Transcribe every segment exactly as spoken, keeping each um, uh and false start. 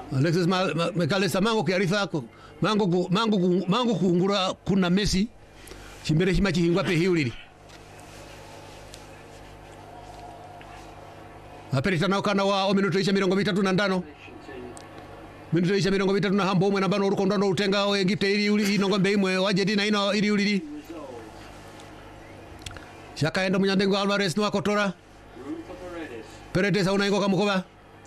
Alexis Makalesa mango kiarifa ko mango ku, mango ku, mango kungura kuna Messi chimbere chima chihingwa pe hiulili aperita na kana wa minuto isha mirongo mitatu na ndano minuto isha mirongo mitatu na hambo mwe na bano urukondo ndo utenga o Egypte ili uli inongombe imwe wajedina ino ili ulili shaka endo munyandengo Alvarez no akotora Paredes unaingo kamukoba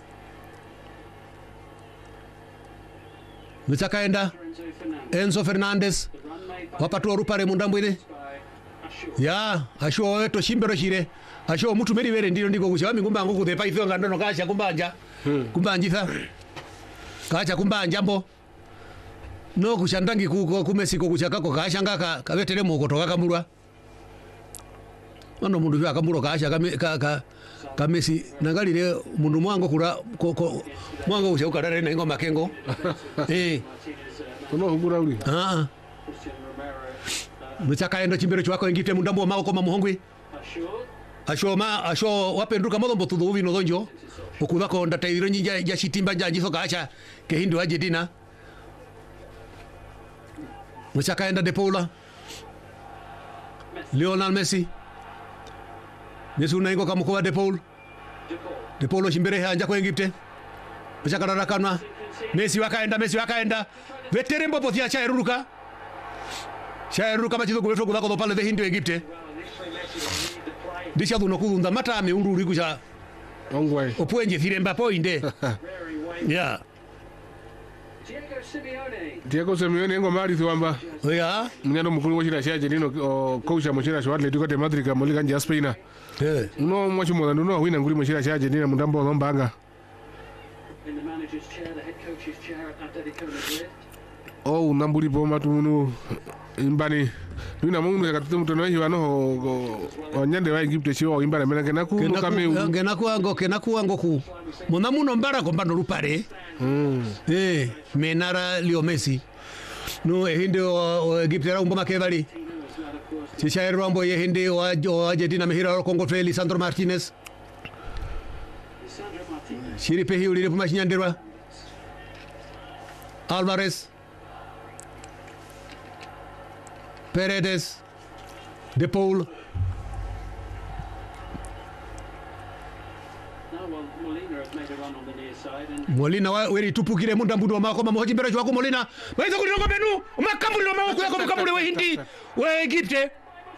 Mchakaenda Enzo Fernandez wapatu rupare mundambwine ya asho weto shimbero shire asho mutu meri were ndiro ndiko kucha mingumba ngo kuthepa ifyo ngandono kacha kumbanja hmm. kumbanjitha kacha kumbanja mbo no kushandangi ku kumesiko kucha kako kacha ngaka kavetere mu kotoka kamurwa mano mundu vya kamuro kacha ka ka kamesi nangalire mundu mwango kura ko mwango kucha ukarare na ngoma kengo eh kono hugura uri ah Mchakaenda chimbero chwako Egypte mundambo mao koma muhongwi asho ma asho wapenduka modombo tudhu vino donjo okudha ko ndata iro nyinja ya shitimba janji soka acha ke hindu Argentina Mchakaenda De Paula Lionel Messi Yesu naingo kamukoba De Paul De Paul chimbere hanja ko Egypte Mchakara kana Messi wakaenda Messi wakaenda veterembo potia cha eruruka Shairu kama chizo kuleto kudako do pale de Hindu Egypte. Disha duno kudunda mata me unduri kuja. Ongwe. Opwenje firemba poinde. Yeah. Diego Simeone. Diego Simeone ngo mari thiwamba. Yeah. Mnyando mukuru wo chira shaje dino coach ya muchira shwa Atletico de Madrid ka molika nja Spain. Eh. No mwachi mo no wina nguri muchira shaje dino mundambo no mbanga. In the manager's chair, the head coach's chair at Atletico Madrid. Oh, namburi bo matunu imbani nina mungu yakatutu mtono hiyo ano onyande wa Egypte sio imbana mena kenaku kameu kenaku ango kenaku ango ku mona muno mbara ko mbano rupare mm eh menara Leo Messi no ehinde o Egypte ra umboma kevali Chicha Rombo yehinde o Argentina mehira Kongo Feli Sandro Martinez shiri pehi uli puma shinyanderwa Alvarez Paredes De Paul No, well, Molina has made a run on the near side and Molina wa weri tupukire munda mbudu wa mako mamoji mbere chwako Molina waiza kulinongo benu umakambuli wa mawako yako mkambuli we hindi we Egypte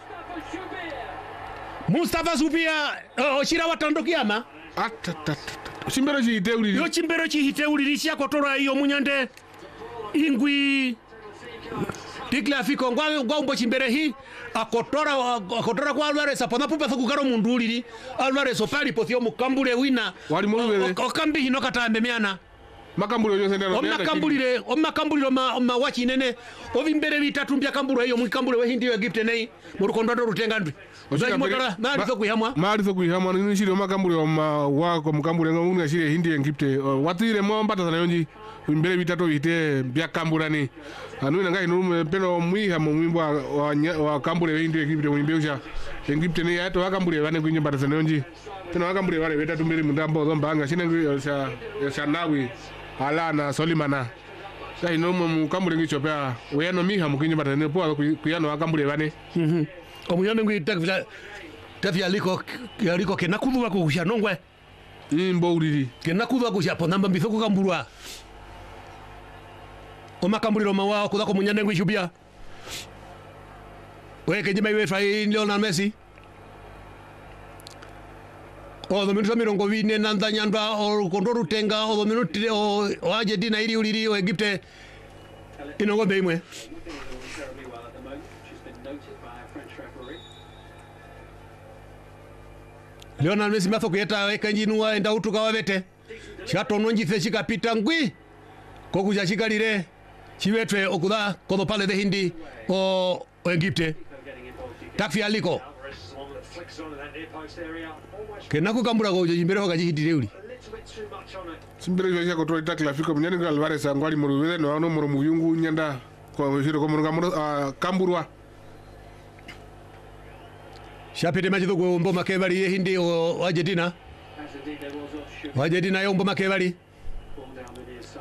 Mustafa Zubia oshira watandoki ama atata chimbero chi iteuli yo chimbero chi iteuli lishia kotora iyo munyande ingwi Tikla fiko ngwa ngwa umbo chimbere hi akotora akotora kwa Alvarez apona pupa thukukaro mundu uliri Alvarez opali pothio mukambule wina wali mulubere okambi hino katambe miana makambule yose ndero o makambulire o makambuliro ma ma wachi nene ovimbere bitatu mbya kamburo iyo mukambule we hindi Egypte nei murukondo rutenga ndwi Zaki motora mali zo kuhamwa mali zo kuhamwa ni shiri makambule ma wako mukambule ngamunga shiri hindi Egypte watire mo mbata sana yonji imbere bitatu ite mbya kambulani anu nanga inu peno mwiha mo mwimbo wa wa kambule we hindi Egypte mwimbeusha Egypte ni ato akambule wane kwinye mbata sana yonji peno akambule wale betatu mbere mundambo zo mbanga shinengwi sha sha nawi alana Solimana sai no mu kambule ngichopea weyano miha mukinyi batane po kuyano akambule bane mhm omuyano ngwi takvya tafya liko yaliko kenakudwa ko kushanongwe imbo uliri kenakudwa ko shapo namba mbithoko kambulwa omakambuliro mawa kuda ko munyane ngwi shubia we kenjima iwe fai Lionel Messi o do minuto mirongo vine nanda nyanda o kondoru tenga o do minuto o Argentina iri uliri o Egypte inongo beimwe terribly well at the moment, which has been noted by a French referee. Lionel Messi matho kuyeta wekanjinua enda utuka wavete chato nonjithe chikapita ngwi kokuja chikalire chiwetwe okudha kodo pale de hindi o o Egypte takfi aliko kenaku kambura ko jimbere ho gaji hitire uli simbere yo ko to itakla fiko mnyane ngal Alvarez angwali muruwe no no muru muyungu nyanda ko shiro ko muru kamburwa shapete majido ko mbo makevali ye hindi o Argentina Argentina yo mbo makevali